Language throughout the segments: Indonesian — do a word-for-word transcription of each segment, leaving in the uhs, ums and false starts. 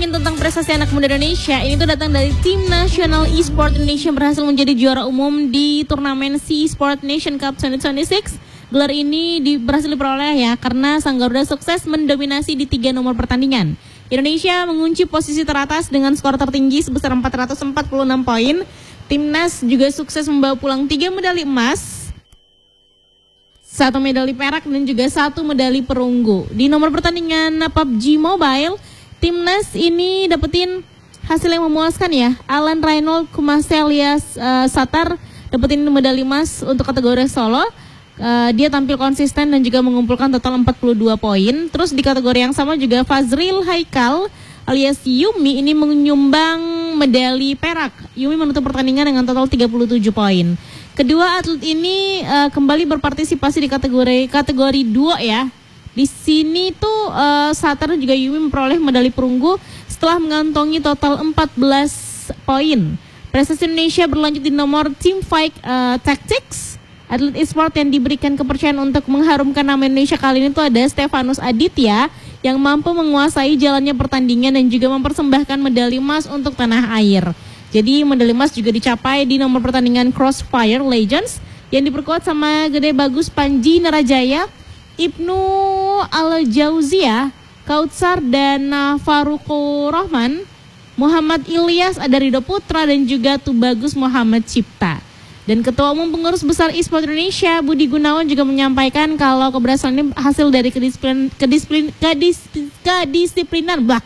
ngomongin tentang prestasi anak muda Indonesia, ini tuh datang dari tim nasional e-sport Indonesia berhasil menjadi juara umum di turnamen Sea Sport Nation Cup dua ribu dua puluh enam. Gelar ini di, berhasil diperoleh ya karena Sang Garuda sukses mendominasi di tiga nomor pertandingan. Indonesia mengunci posisi teratas dengan skor tertinggi sebesar empat ratus empat puluh enam poin. Timnas juga sukses membawa pulang tiga medali emas, satu medali perak dan juga satu medali perunggu. Di nomor pertandingan P U B G Mobile, Timnas ini dapetin hasil yang memuaskan ya. Alan Reynold Kumaselia uh, Satar dapetin medali emas untuk kategori solo. Uh, dia tampil konsisten dan juga mengumpulkan total empat puluh dua poin. Terus di kategori yang sama juga Fazril Haikal alias Yumi ini menyumbang medali perak. Yumi menutup pertandingan dengan total tiga puluh tujuh poin. Kedua atlet ini uh, kembali berpartisipasi di kategori kategori duo ya. Di sini tuh uh, Satar dan juga Yumi memperoleh medali perunggu setelah mengantongi total empat belas poin. Prestasi Indonesia berlanjut di nomor Team Fight uh, Tactics. Atlet e-sport yang diberikan kepercayaan untuk mengharumkan nama Indonesia kali ini tuh ada Stefanus Aditya yang mampu menguasai jalannya pertandingan dan juga mempersembahkan medali emas untuk tanah air. Jadi medali emas juga dicapai di nomor pertandingan Crossfire Legends yang diperkuat sama Gede Bagus Panji Narajaya, Ibnu Al-Jauzia, Kautsar dan Faruko Rahman, Muhammad Ilyas, ada Ridho Putra dan juga Tubagus Muhammad Cipta. Dan Ketua Umum Pengurus Besar e-sport Indonesia Budi Gunawan juga menyampaikan kalau keberhasilan ini hasil dari kedisiplin, kedisiplin, kedis, kedisiplinan bah.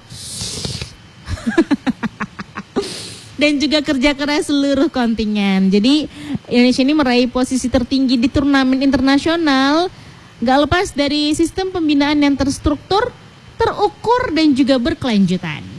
dan juga kerja keras seluruh kontingen. Jadi Indonesia ini meraih posisi tertinggi di turnamen internasional, gak lepas dari sistem pembinaan yang terstruktur, terukur dan juga berkelanjutan.